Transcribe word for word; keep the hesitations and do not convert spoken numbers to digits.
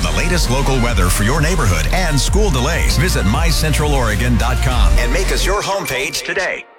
the latest local weather for your neighborhood and school delays, visit my central oregon dot com and make us your homepage today.